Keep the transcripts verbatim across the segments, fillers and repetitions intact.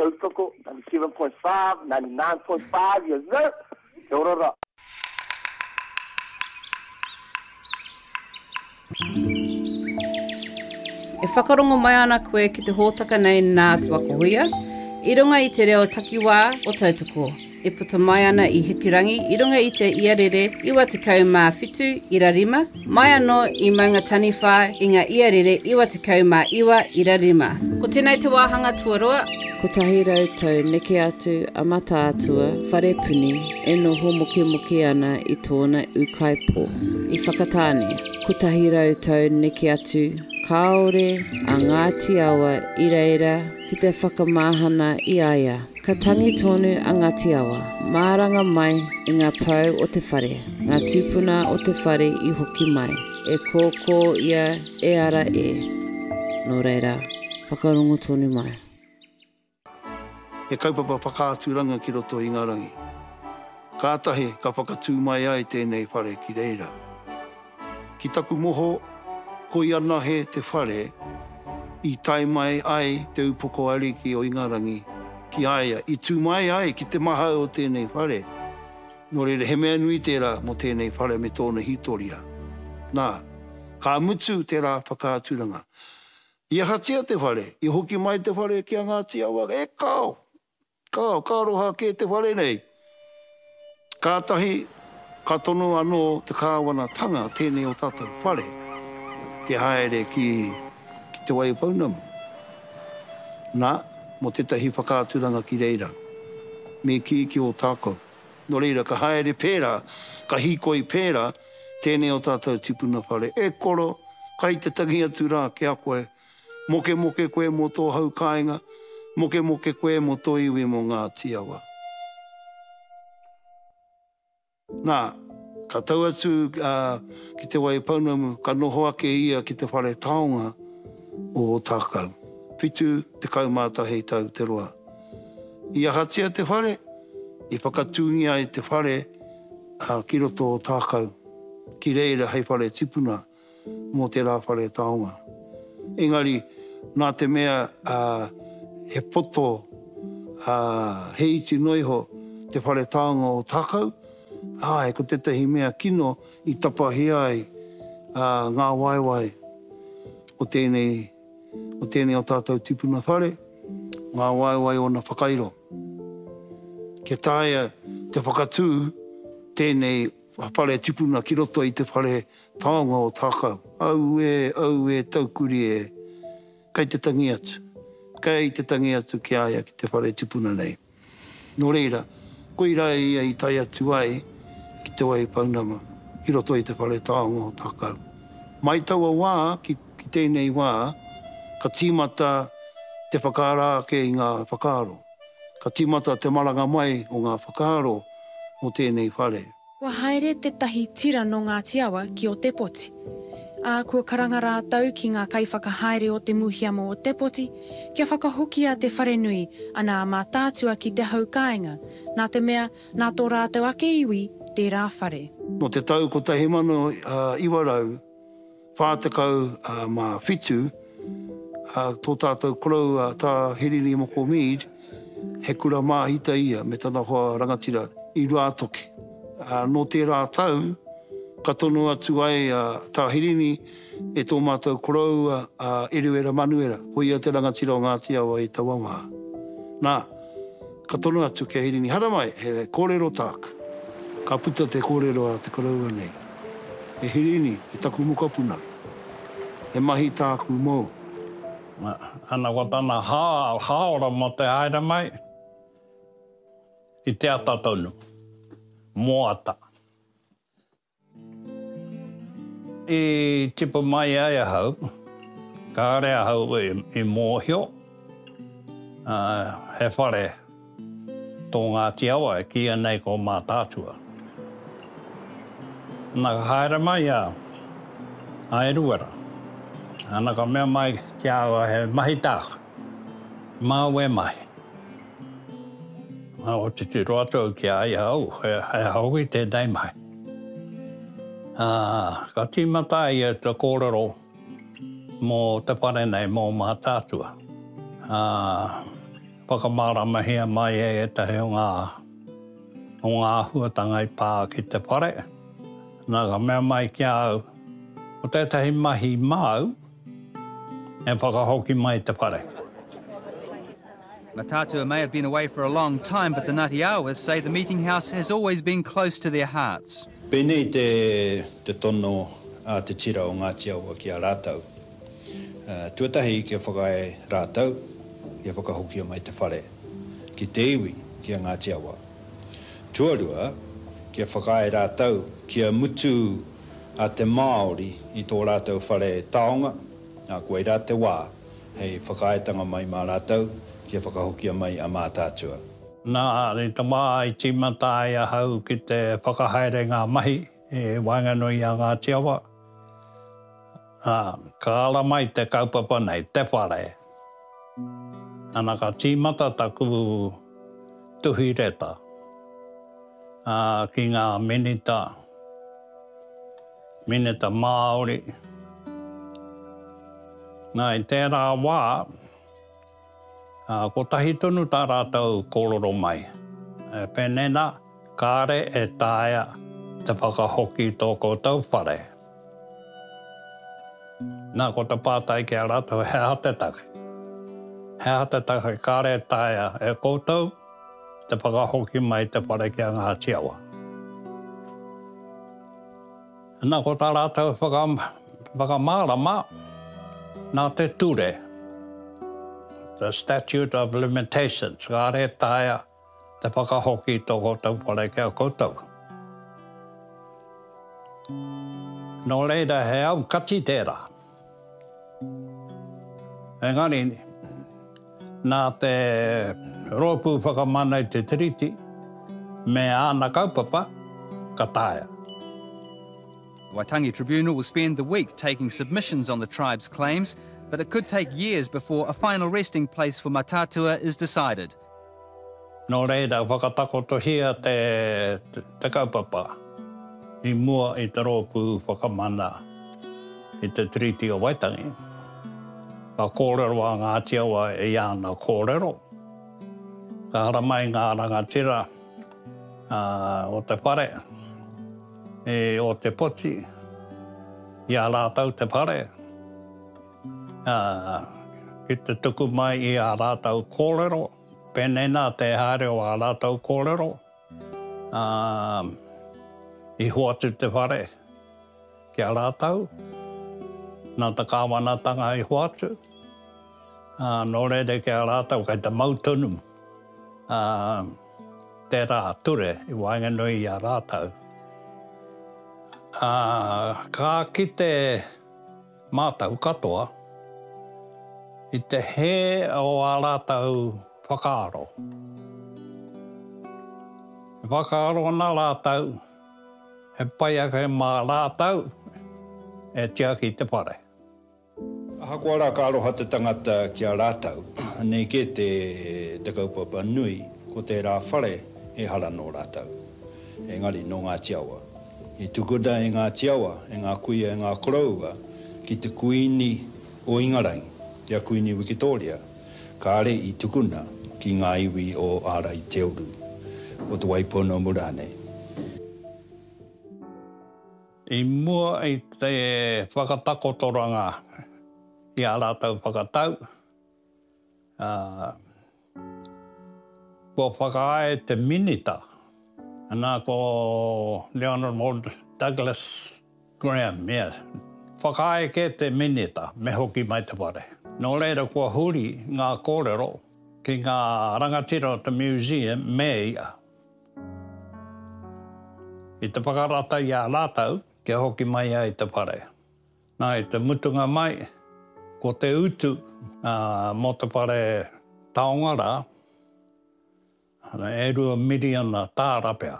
tautoko, ninety-seven point five, ninety-nine point five, yes sir. Kia ora. E whakarongo mai ana koe ki te hōtaka nei nā te wakohuia, i runga i te reo takiwā o tautoko. E puta mai ana i Hikirangi, i runga i te iarere iwa te kau mā whitu ira rima, mai anō i maunga taniwha i ngā iarere iwa te kau mā iwa ira rima. Ko tēnei te wāhanga tuarua. Ko tahi rautau neke atu a mata atua, whare puni, e noho moke moke ana i tōna ukaipo. I whakatāne, ko tahi rautau neke atu, kaore a Ngāti Awa ira ira ki te whakamahana i aia. Ka tangi tonu a Ngāti Awa, māranga mai i ngā pau o te whare, ngā tūpuna o te whare i hoki mai, e kōkō ia e ara e. Nō reira, whakarongo tonu mai. He kaupapa whakāturanga ki roto i ngā rangi. Kātahe ka whakatū mai ai tēnei whare ki reira. Ki taku moho, ko i ana he te whare, i tai mai ai te upoko ariki o Ingarangi, ki aia, i tū mai ai ki te maha o tēnei whare. Nō reira, he mea nui tērā mo tēnei whare me tōna hitoria. Nā, ka mutu tērā whakāturanga. I ahatia te whare, i hoki mai te whare ki a Ngāti Awa, e kao, kao, ka roha ke te whare nei. Kātahi, ka tono anō te kāwana tanga tēnei o tātou whare, ke haere ki, ki te wai paunamu. Nā, mo tetahi whakāturanga ki reira, me ki ki o tāko. No reira, ka haere pērā, ka hikoi pērā, tēnei o tātou tipuna whare. E koro, kai te tangi atu rā ke a koe, moke moke koe mo tō hau kāinga, moke moke koe mo tō iwi mo Ngāti Awa. Nā, ka tau atu uh, ki te wai paunamu, ka noho ake ia ki te whare taonga o tākau. Whitu te kaumātahi tau te roa. I ahatia te whare, i whakatūngi ai te whare uh, ki roto o tākau. Ki reira hei whare tipuna mō te rā whare taonga. Engari, nā te mea uh, he poto, uh, he iti noiho te whare taonga o tākau, ai, ko tetahi mea kino i tapahi ai uh, ngā waiwai o tēnei, o tēnei o tātou tipuna whare, ngā waiwai o na whakairo. Ke tāia te whakatū tēnei whare tipuna ki roto i te whare taonga o tākau. Au e, au e, taukuri e, kai te tangi atu. Kai te tangi atu ki aia ki te whare tipuna nei. Nō reira, koi rai ia i tai atu ai, ki te wai paunama, ki roto i te whare taonga o tākau. Mai taua wā, ki, ki tēnei wā, ka tīmata te whakārā ke i ngā whakaaro. Ka tīmata te maranga mai o ngā whakaaro o tēnei whare. Kua haere te tahi tira no Ngāti Awa ki o Te Poti. A kua karanga rātau ki ngā kaiwhakahaere o te muhiamo o Te Poti, kia whakahokia te whare nui ana a mātātua ki te haukainga, nā te mea nā tō rātau ake iwi te rā whare. No te tau ko tahi mano uh, iwarau, whātakau uh, mā whitu, uh, tō tātou korau uh, tā Hirini Moko Mead, he kura māhita ia me tana hoa rangatira i rātoke. Uh, no te rātau, ka tono atu ai uh, tā Hirini e tō mātou korau uh, Eruera Manuera, ko ia te rangatira o Ngāti Awa i Tawama. Nā, ka tono atu ke Hirini. Hara mai, he kōrero tāku. Ka puta te kōrero a te karaua nei. E Hirini, e taku mokapuna. E mahi tāku mō. Ana ko tana hā, hāora mo te haere mai. I te ata taunu. Mō ata. I tipu mai ai ahau. Ka are ahau i, i mōhio. Uh, he whare tō Ngāti Awa e kia nei ko mā tātua. Nā ka haere mai a Aeruera. Ana ka mea mai kia awa he mahi tāku. Māue mai. O te te roatou ki ai au, he, he hau i tēnei mai. Uh, ka tīmata i e te kōrero mō te whare nei mō mā tātua. Uh, whakamaramahia mai e tahi o ngā, o ngā huatanga i pā ki te whare. Nā ka mea mai ki au, o tētahi mahi mau, e whakahoki mai te whare. Matatua may have been away for a long time, but the Ngāti say the meeting house has always been close to their hearts. Pēnei te, te tono a te tira o Ngāti Awa ki a rātau. Uh, tuatahi kia whakae rātau, kia whakahokia mai te whare. Ki te iwi ki a Ngāti Awa. Tuarua, kia whakae rātau, kia mutu a te Māori i tō rātau whare taonga, a koe rā te wā, hei whakaetanga mai mā rātau, kia whakahokia mai a mātātua. Nā, i te mā i tīmata ai a hau ki te whakahaere ngā mahi e Wainganui a Ngāti Awa. Ah, ka ala mai te kaupapa nei, te whare. Ana ka tīmata taku tuhi reta. Ah, ki ngā minita, minita Māori. Nā, i tērā wā, Uh, ko tahi tonu tā rātau kōroro mai. E pēnena, kāre e tāia te whakahoki tō koutou whare. Nā, ko te pātai ki a rātau, he hate take. He hate take, kāre e tāia e koutou, te whakahoki mai te whare ki a Ngāti Awa. Nā, ko tā rātau whakamārama, nā te ture. The statute of limitations, kāre tāia te whakahoki tō koutou whare kia koutou. Nō reira he au kati tērā. Engari, nā te rōpū whakamana i te tiriti, me āna kaupapa, ka tāia. The Waitangi Tribunal will spend the week taking submissions on the tribe's claims, but it could take years before a final resting place for Matatua is decided. Nō reira, whakatakotohia te, te, te kaupapa i mua i te rōpū whakamana i te Treaty o Waitangi. Ka kōrero a Ngāti Awa e ana kōrero. Ka hara mai ngā rangatira uh, o te whare, e o te poti, i a rātau te whare. Uh, ki te tuku mai i a rātau kōrero, pēnena te haere o a rātau kōrero, uh, i hoatu te whare ki a rātau, nā te kāwanatanga i hoatu, uh, nō reire ki a rātau kai te mautunu, uh, te rā ture i Wainganui i a rātau. Uh, kā ki te mātau katoa, i te he o a rātau whakaaro. Whakaaro nā rātau, he pai ake mā rātau, e tia ki te whare. Hako ara ka aroha te tangata ki a rātau, nei ke te, te kaupapa nui, ko te rā whare e hara no rātau. Engari no Ngāti Awa. I tukuda e Ngāti Awa, e ngā kuia, e ngā koroua, ki te kuini o Ingarangi, te kuini Wikitoria, kāre i tukuna ki ngā iwi o Ārai Teoru, o te Waipono Murane. I mua i te whakatakotoranga i a rātau whakatau, uh, ko whakae te minita, nā ko Leonard Douglas Graham, yeah. Whakae ke te minita, me hoki mai te whare. Nō reira kua huri ngā kōrero ki ngā rangatira o te museum me ia. I te whakarata i a rātau, kia hoki mai ai te whare. Nā i te mutunga mai, ko te utu uh, mo te whare taongara, e rua miliona tārapea.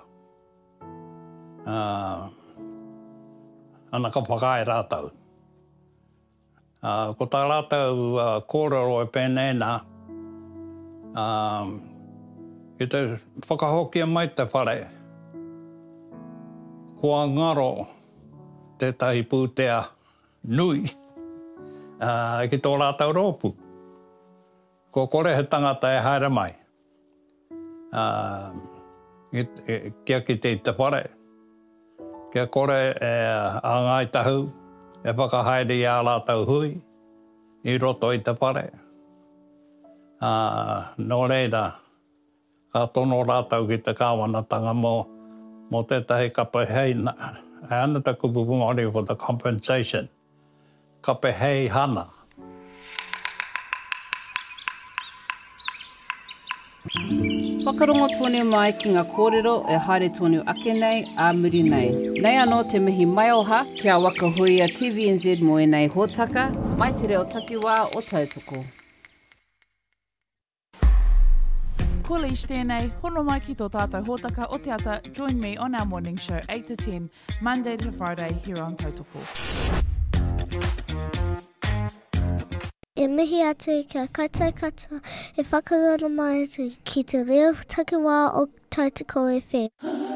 Uh, ana ka whakae rātau. Uh, ko tā rātau uh, kōrero e pēnēnā, um, i te whakahokia mai te whare, kua ngaro tētahi pūtea nui uh, ki tō rātau rōpū. ko kore he tangata e haere mai. Uh, e, e, kia ki te te whare. Kia kore e a ngai tahu, e whakahaere i a rātau hui, i roto i te whare. Uh, nō reira, ka tono rātau ki te kāwanatanga mō, mō tētahi kapa hei, e ana ta kupupu Māori for the compensation. Kapa hei hana. Whakarongo tonu mai ki ngā kōrero e haere tonu ake nei a muri nei. Nei anō te mihi mai oha kia wakahui a T V N Z mo e nei hōtaka, mai te reo takiwā o tautoko. Ko Leish tēnei, hono mai ki tō tātou hōtaka o te ata, join me on our morning show eight to ten, Monday to Friday here on Tautoko. E mihi atu kia koutou katoa, e whakarona mai atu ki te reo takiwā o Tautoko F M.